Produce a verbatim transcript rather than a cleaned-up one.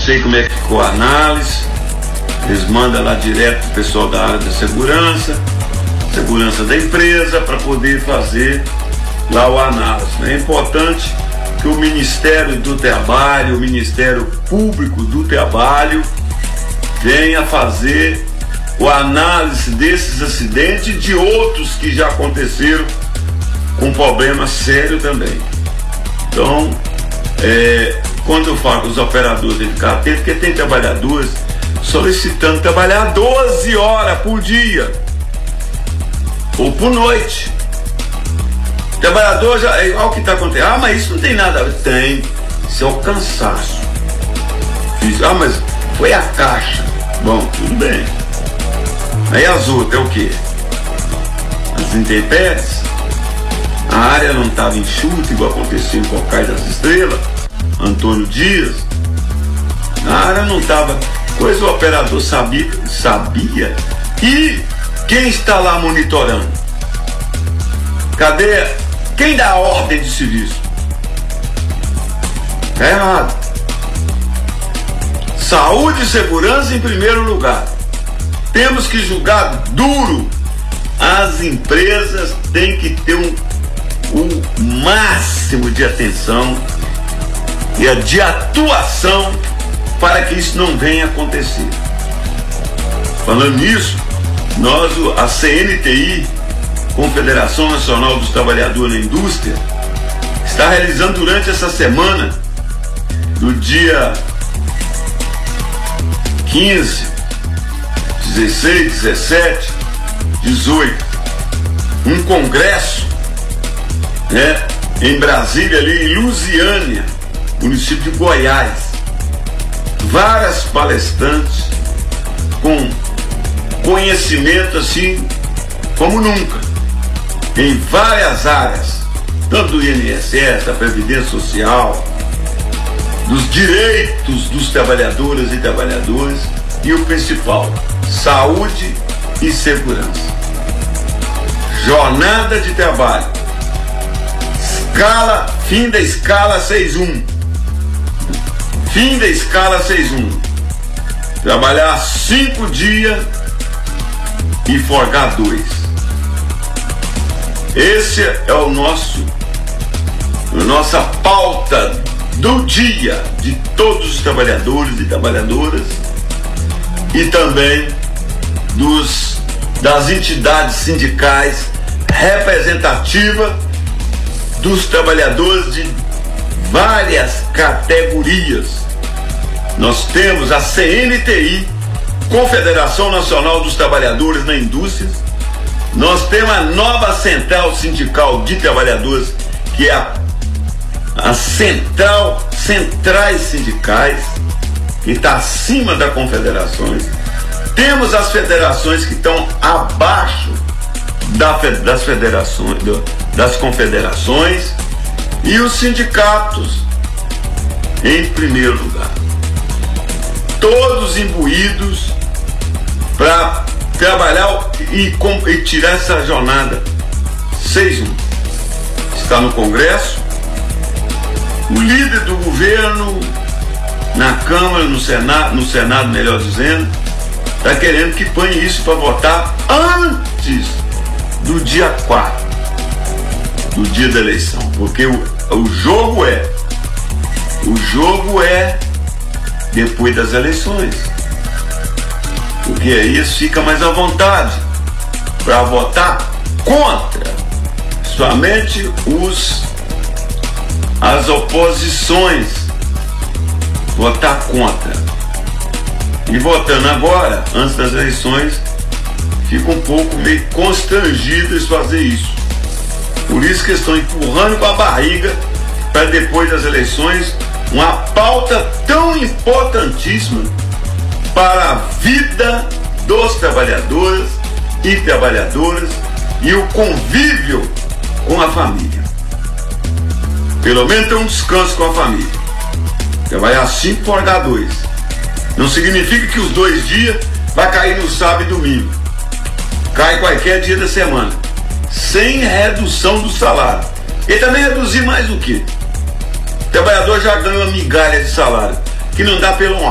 sei como é que ficou a análise. Eles mandam lá direto pro pessoal da área da segurança, segurança da empresa, para poder fazer lá o análise. É importante que o Ministério do Trabalho, o Ministério Público do Trabalho, venha fazer a análise desses acidentes e de outros que já aconteceram com problema sério também. Então, é, quando eu falo com os operadores de ficar atentos, porque tem trabalhadores solicitando trabalhar doze horas por dia ou por noite. Trabalhador já, é igual o que está acontecendo. Ah, mas isso não tem nada a ver. Tem, isso é o cansaço. Fiz, ah, mas foi a caixa. Bom, tudo bem. Aí as outras é o quê? As intempéries. A área não estava enxuta, igual aconteceu em Cocais das Estrelas, Antônio Dias. A área não estava. Coisa o operador sabia, sabia. E quem está lá monitorando? Cadê? Quem dá a ordem de serviço? Está errado. Saúde e segurança em primeiro lugar. Temos que julgar duro. As empresas têm que ter um, um máximo de atenção e de atuação para que isso não venha acontecer. Falando nisso, nós, a C N T I, Confederação Nacional dos Trabalhadores na Indústria, está realizando durante essa semana, do dia quinze, dezesseis, dezessete, dezoito, um congresso, né, em Brasília, ali em Lusiânia, município de Goiás. Várias palestrantes com conhecimento assim como nunca, em várias áreas, tanto do I N S S, da Previdência Social, dos direitos dos trabalhadoras e trabalhadores e o principal, saúde e segurança. Jornada de trabalho, escala, fim da escala seis um. Fim da escala seis um. Trabalhar cinco dias e folgar dois. Esse é o nosso, a nossa pauta do dia de todos os trabalhadores e trabalhadoras e também dos, das entidades sindicais representativas dos trabalhadores de várias categorias. Nós temos a C N T I, Confederação Nacional dos Trabalhadores na Indústria. Nós temos a nova Central Sindical de Trabalhadores, que é a, a central, centrais sindicais, que está acima das confederações. Temos as federações que estão abaixo da, das federações, das confederações, e os sindicatos em primeiro lugar. Todos imbuídos para trabalhar e, e tirar essa jornada seis um. Está no Congresso, o líder do governo na Câmara, no Senado, no Senado melhor dizendo, está querendo que ponha isso para votar antes do dia quatro, do dia da eleição, porque o, o jogo é o jogo é depois das eleições, porque aí fica mais à vontade para votar contra, somente os as oposições votar contra. E votando agora, antes das eleições, fica um pouco meio constrangidos fazer isso. Por isso que estão empurrando com a barriga para depois das eleições uma pauta tão importantíssima para a vida dos trabalhadores e trabalhadoras e o convívio com a família. Pelo menos ter um descanso com a família. Trabalhar cinco, folgar dois. Não significa que os dois dias vai cair no sábado e domingo. Cai qualquer dia da semana, sem redução do salário. E também reduzir mais o quê? O trabalhador já ganha uma migalha de salário, que não dá pelo